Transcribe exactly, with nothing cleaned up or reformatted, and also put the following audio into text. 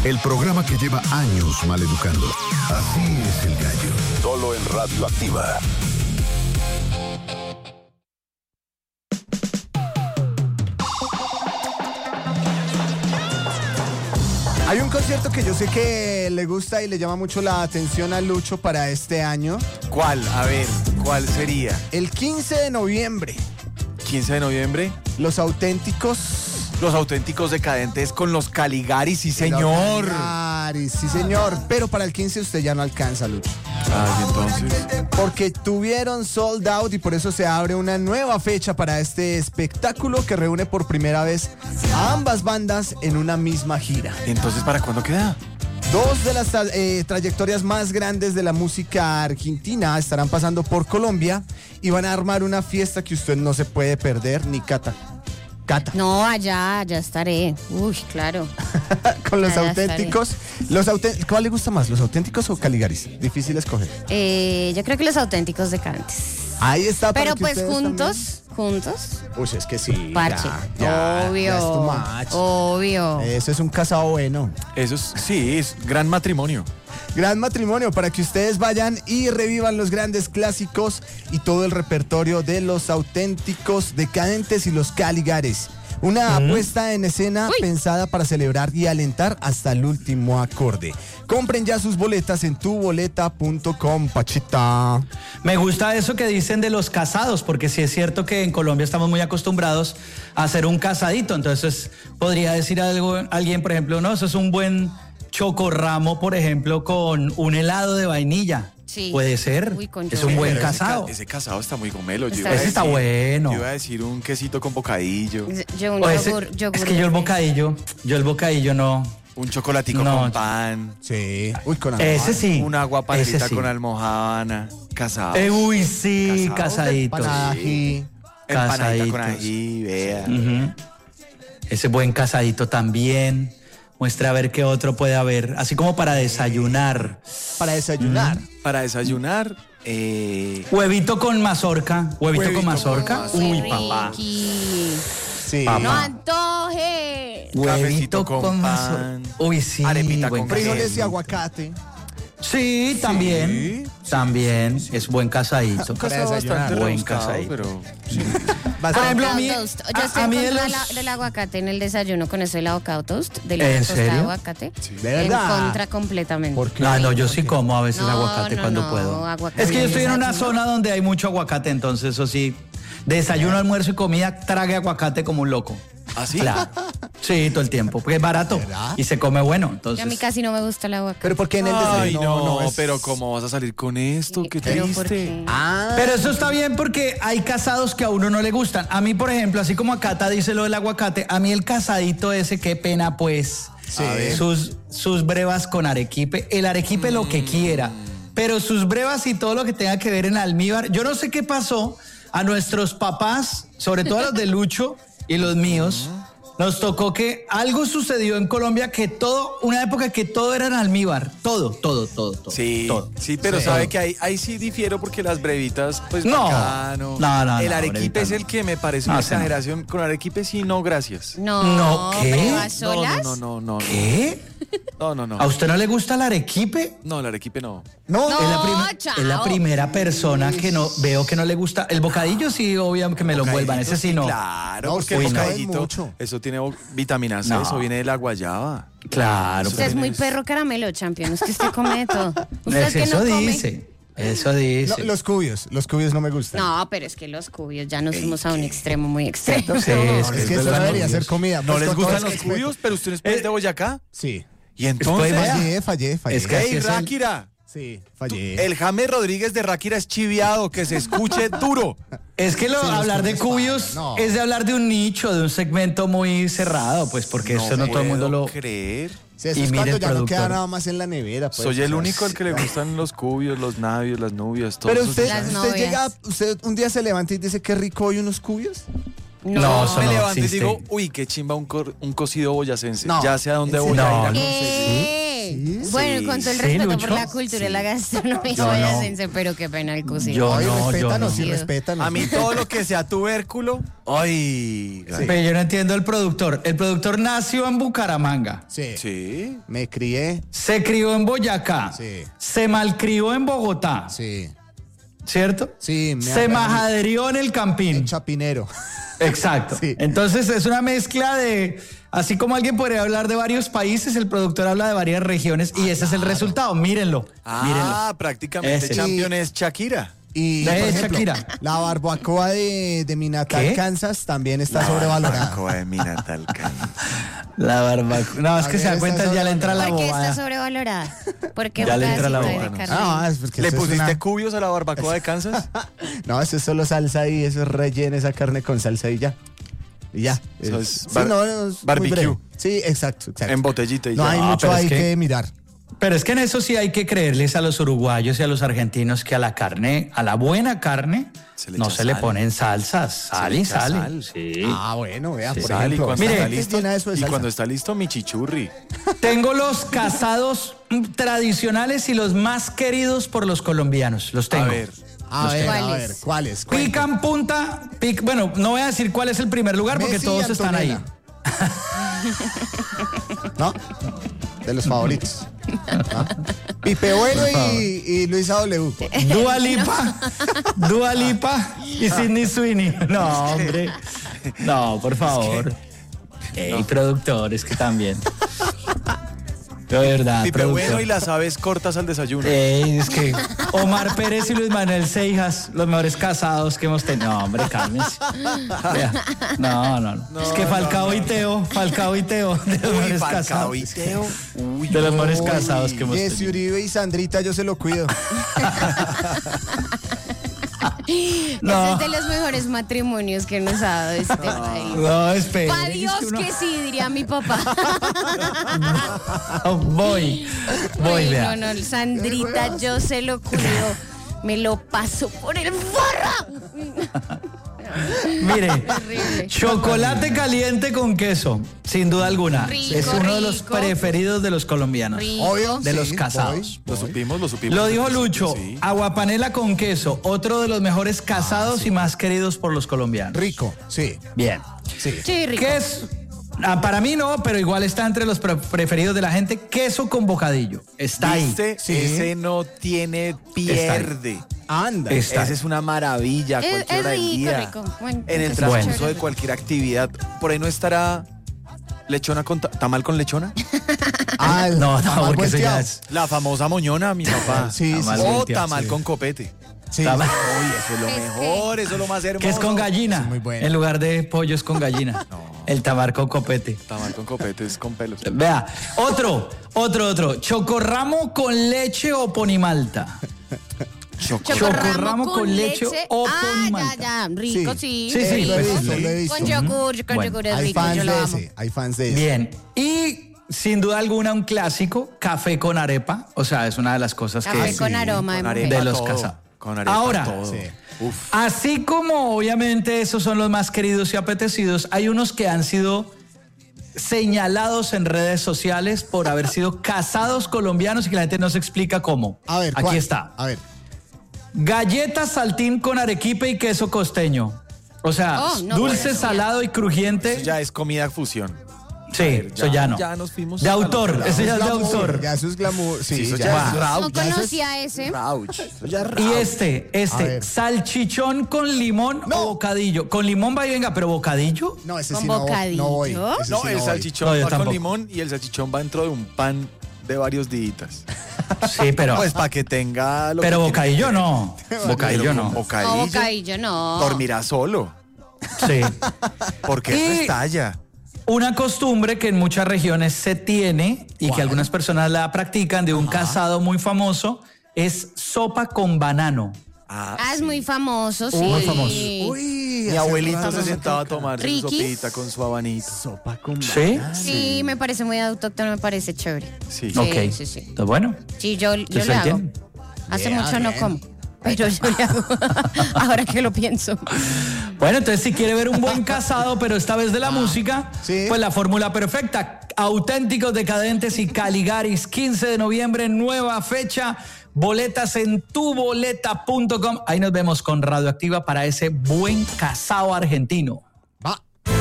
El programa que lleva años maleducando. Así es el gallo. Solo en Radio Activa. Hay un concierto que yo sé que le gusta y le llama mucho la atención a Lucho para este año. ¿Cuál? A ver, ¿cuál sería? El quince de noviembre. quince de noviembre. Los Auténticos. Los Auténticos Decadentes con los Caligaris, sí señor. Caligaris, sí señor. Pero para el quince usted ya no alcanza, Lucho. Ah, ¿y entonces? Porque tuvieron sold out y por eso se abre una nueva fecha para este espectáculo que reúne por primera vez a ambas bandas en una misma gira. Entonces, ¿para cuándo queda? Dos de las eh, trayectorias más grandes de la música argentina estarán pasando por Colombia y van a armar una fiesta que usted no se puede perder, ni Cata. Cata. No, allá, allá estaré. Uy, claro. Con los Allá auténticos. Los auténticos. ¿Cuál le gusta más, los auténticos o Caligaris? Difícil escoger. Eh, yo creo que los Auténticos Decadentes. Ahí está. Pero pues juntos, también. juntos. Uy, es que sí. Parche. Ya, ya, obvio. ya es too much. Obvio. Eso es un casado bueno. Eso es, sí, es gran matrimonio. Gran matrimonio para que ustedes vayan y revivan los grandes clásicos y todo el repertorio de los Auténticos Decadentes y los Caligaris. Una mm. puesta en escena Uy. pensada para celebrar y alentar hasta el último acorde. Compren ya sus boletas en tu boleta punto com, Pachita. Me gusta eso que dicen de los casados, porque sí es cierto que en Colombia estamos muy acostumbrados a hacer un casadito. Entonces podría decir algo, alguien, por ejemplo, no, eso es un buen chocorramo, por ejemplo, con un helado de vainilla. Sí. Puede ser. Uy, con es un buen ese casado. Ca ese casado está muy gomelo. Yo Está iba a ese decir, está bueno. Yo iba a decir un quesito con bocadillo. Yo un O ese- yogur, yogur es que yo el bocadillo, yo el bocadillo no. Un chocolatico No. con pan. Sí. Uy, con Ese sí. Un agua ese panelita sí. con almojábana. Casado. Eh, uy, sí, Casado. casadito. Para ají. Empanadita con casaditos. ají, vea. Ujú. Ese buen casadito también. Muestra a ver qué otro puede haber. Así como para desayunar. Para desayunar. Para desayunar, eh, Huevito con mazorca. Huevito, Huevito con mazorca. con mazorca. Uy, papá. Ricky. Sí. Papá. No antoje. Huevito con con, pan. mazorca. Uy, sí. Arepita buen con casadito. Frijoles y aguacate. Sí, también. También. Es buen casadito. un casado Para desayunar. bastante Buen rebuscado, casadito. pero Vas Por a- ejemplo, a mí- Avocado toast. a- Yo estoy a en mí de contra de los- la- del aguacate en el desayuno, con eso el avocado toast, del ¿En tostada de serio? aguacate. ¿De verdad? En contra completamente. ¿Por qué? No, no, yo sí como a veces No, aguacate no, cuando no, puedo. aguacate Es que yo en estoy en una desayuno. zona donde hay mucho aguacate, entonces eso sí. Desayuno, almuerzo y comida, trague aguacate como un loco. ¿ah, sí? Claro. Sí, todo el tiempo, porque es barato ¿Verdad? y se come bueno. Y a Entonces, mí casi no me gusta el aguacate. Pero ¿por qué en el Ay, desayuno? no, es- pero ¿cómo vas a salir con esto? Qué Pero ¿por triste. qué? Ah, Pero eso está bien porque hay casados que a uno no le gustan. A mí, por ejemplo, así como a Cata dice lo del aguacate, a mí el casadito ese, qué pena, pues. Sí. A ver. Sus, sus brevas con arequipe. El arequipe lo que quiera. Pero sus brevas y todo lo que tenga que ver en almíbar. Yo no sé qué pasó a nuestros papás, sobre todo a los de Lucho y los míos. Nos tocó que algo sucedió en Colombia que todo, una época que todo era en almíbar. Todo, todo, todo, todo. Sí, todo. sí, pero Sí. sabe que ahí, ahí sí difiero porque las brevitas, pues No. bacano. No, no, El no, arequipe brevita es no. el que me parece No, una ese no. exageración. Con arequipe sí, no, gracias. No, No, ¿qué? ¿brevas No, solas? no, no, no, no. ¿Qué? No, no, no. ¿A usted no le gusta el arequipe? No, el arequipe no. no, No. Es la, prim- chao. es la primera persona que no veo que no le gusta. El bocadillo sí, obvio que me lo vuelvan. Ese sí no. Claro, No, porque usted el no. bocadillito, mucho. eso tiene bo- vitamina C, No. eso viene de la guayaba. Claro. Usted es pero- muy perro caramelo, champion. Es que usted come de todo. Usted Es- que eso no come. dice. Eso dice. No, los cubios, los cubios no me gustan. No, pero es que los cubios ya nos fuimos a un extremo muy extremo. Sí, No, es es que que es eso verdad, no debería los ser cubios. comida. ¿No pues, les con todo gustan los respeto. cubios? ¿Pero usted es de Boyacá? Sí. ¿Y entonces? Pues, Fallé, fallé, fallé. Es que así ¡Ey, es el- Ráquira! Sí, fallé. El James Rodríguez de Ráquira es chiviado, que se escuche duro. Es que lo, Sí, los hablar de cubios cubios no. es de hablar de un nicho, de un segmento muy cerrado, pues porque eso no todo el mundo puedo lo... creer. Sí, eso y es mire cuando el ya no queda productor. nada más en la nevera. pues, Soy o el sea, único al que le gustan los cubios, los navios, las nubias, todo Pero eso. usted, Las usted novias. llega, usted un día se levanta y dice qué rico hoy unos cubios. No, eso me no levanto existe. y digo, uy, qué chimba un, cor- un cocido boyacense. No, Ya sé a dónde ¿en voy serio? a ir a No. conseguir. ¿Qué? ¿Sí? Bueno, con todo el Sí, respeto Lucho. por la cultura y la gastronomía Yo no. boyacense, pero qué pena el cocino. Yo Ay, no, yo respétanos, no. sí, respétanos. A mí todo lo que sea tubérculo, ay, Sí. Pero yo no entiendo el productor. El productor nació en Bucaramanga. Sí. sí. Me crié. Se crió en Boyacá. Sí. Se malcrió en Bogotá. Sí. ¿Cierto? Sí, me Se agarré. majaderió en el Campín. Chapinero. Exacto. Sí. Entonces es una mezcla de, así como alguien podría hablar de varios países, el productor habla de varias regiones y ese es el resultado. Mírenlo. Ah, mírenlo. prácticamente Ese. champion es Shakira. Y, De por ejemplo, Shakira. la barbacoa de, de mi natal ¿Qué? Kansas también está sobrevalorada. Barbacoa de mi natal Kansas. La barbacoa. No, es A que se ver, da cuenta, está ya le entra la ¿Por qué está bobada. sobrevalorada? Porque Ya le entra la pedacito de boca, carne. No, es porque ¿Le eso es pusiste una- cubios a la barbacoa de Kansas? No, eso es solo salsa y eso es rellena esa carne con salsa y ya. Y ya. Eso Es- es sí, bar- no, no, es muy barbecue. breve. Sí, exacto, exacto. En botellita y No ya. hay Ah, mucho pero es ahí que- que mirar. Pero es que en eso sí hay que creerles a los uruguayos y a los argentinos que a la carne, a la buena carne, Se le no echa se le sal. ponen salsas, sal le y echa sal. sal. Sí. Ah, bueno, vea, por Sal, y ejemplo. cuando Mire, está ¿qué listo, tiene eso de y salsa? cuando está listo, mi chichurri. Tengo los casados mm, tradicionales y los más queridos por los colombianos. Los tengo. A ver. A ver, a ¿Cuáles? ver, ¿cuáles? Cuente. Pican punta, pic- bueno, no voy a decir cuál es el primer lugar porque Messi y todos están ahí. Antonella. ¿No? De los favoritos. ¿No? Pipe Bueno y, y Luisa W. Dua Lipa, Dua Lipa y Sidney Sweeney. No, hombre. No, por favor. Ey, productores que también. De verdad, Pipe productor. Bueno y las aves cortas al desayuno. Ey, es que Omar Pérez y Luis Manuel Seijas, los mejores casados que hemos tenido. No, hombre, cálmense. Vea. No, no, no. Es que Falcao no, y Teo, Falcao y Teo, de los Uy, mejores Falcao casados. y Teo. Uy, De los mejores uy. casados que hemos Jesse tenido. Uribe y Sandrita, yo se lo cuido. No. Ese es de los mejores matrimonios que nos ha dado este país. No, espere. Pa' Dios es que uno- que sí, diría mi papá. Voy, voy, Uy, vea. no, no, Sandrita, yo se lo cuido. Me lo paso por el forro. Mire, Horrible. chocolate caliente con queso, sin duda alguna. Rico, es uno de los rico. preferidos de los colombianos. Rico. Obvio. De sí, los casados. voy, Lo voy. supimos, lo supimos. Lo dijo Lucho, Sí. aguapanela con queso, otro de los mejores casados y más queridos por los colombianos. Rico, sí. Bien. Sí. Sí, rico. ¿Qué es? Ah, para mí no, pero igual está entre los pre- preferidos de la gente. Queso con bocadillo. Está ahí. ¿Viste? Sí. Ese no tiene pierde. Anda. Está Esa es una maravilla a Es- cualquier es hora del rico, día. rico. Bueno, en el es transcurso chévere. de cualquier actividad. Por ahí no estará lechona con ta- tamal con lechona. Ah, el No, no, tamal porque eso volteado. ya es. La famosa moñona, mi papá. Sí, sí, Tamal sí. O volteado, tamal sí. con copete. Sí. Tamal- Oye, eso es lo Es que- mejor, eso es lo más hermoso. Que es con gallina. Sí, muy bueno. En lugar de pollo es con gallina. El tamar con copete. Tamal con copete es con pelos. Vea, otro, otro, otro. Chocorramo con leche o ponimalta. Chocorramo con leche o Ah, ponimalta. ya, ya. Rico, Sí. sí. Sí, sí, Eh, lo he pues, visto, sí. lo he visto. Con yogur, con Bueno, yogur es Hay rico, fans yo lo de amo. ese, hay fans de ese. Bien. Y sin duda alguna un clásico, café con arepa. O sea, es una de las cosas Café que... con aroma de Con mujer. arepa De los todo, casados. Con arepa Ahora, todo. Sí. Uf. Así como obviamente esos son los más queridos y apetecidos, hay unos que han sido señalados en redes sociales por haber sido casados colombianos y que la gente no se explica cómo. A ver, Aquí ¿cuál? está. A ver. Galletas saltín con arequipe y queso costeño. O sea, Oh, no, dulce, bueno. salado y crujiente. Eso ya es comida fusión. Sí, ver, eso ya- ya no. ya nos fuimos De a la autor, otra. ese ya es de glamour, autor. Ya eso es glamour. Sí, Sí, eso ya, ya es es rauch, No ya eso es- conocía ese. Rauch. Eso ya es Y rauch. este, A este, ver. salchichón con limón No. o bocadillo. Con limón va y venga, pero bocadillo. No, ese ¿Con sí no, voy, no voy. bocadillo? Ese No, sí el voy. salchichón No, yo va con tampoco. limón y el salchichón va dentro de un pan de varios días. Sí, pero, Pues para que tenga lo pero que bocadillo tiene. no. Bocadillo Pero no. con Bocadillo. No, bocadillo no. Dormirá solo. Sí. Porque Y- eso estalla. Una costumbre que en muchas regiones se tiene y ¿Cuál? que algunas personas la practican de un casado muy famoso es sopa con banano. Ah, Ah, es sí. muy famoso, sí. Muy famoso. Uy, Mi hace abuelito rato se no sentaba a toca. tomar su Riquis. sopita con su abanito. Sopa con ¿Sí? banana. Sí, me parece muy autóctono, me parece chévere. Sí. Sí, Ok. sí, sí. Entonces, bueno. Sí, yo, yo Entonces, le ahí hago. tienen. Hace Bien, mucho no bien. como, pero yo le hago. Ahora que lo pienso. Bueno, entonces si quiere ver un buen casado, pero esta vez de la música, sí. pues la fórmula perfecta. Auténticos Decadentes y Caligaris, quince de noviembre, nueva fecha. Boletas en tu boleta punto com. Ahí nos vemos con Radioactiva para ese buen casao argentino.